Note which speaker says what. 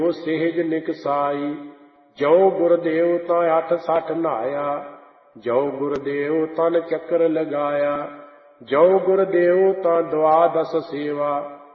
Speaker 1: ਸਹਿਜ ਨਿਕਸਾਈ। ਜੋ ਗੁਰਦੇਵ ਤਾਂ 8 ਨਹਾਇਆ, ਜੋ ਗੁਰਦੇਵ ਤਨ ਚੱਕਰ ਲਗਾਇਆ। ਜੋ ਗੁਰਦੇਵ ਤਾਂ 12 ਸੇਵਾ,